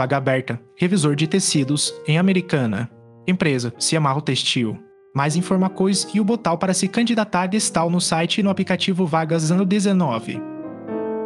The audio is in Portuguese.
Vaga aberta, revisor de tecidos, em Americana. Empresa, Ciamarro Textil. Mais informações e o botão para se candidatar está no site e no aplicativo Vagas Ano 19.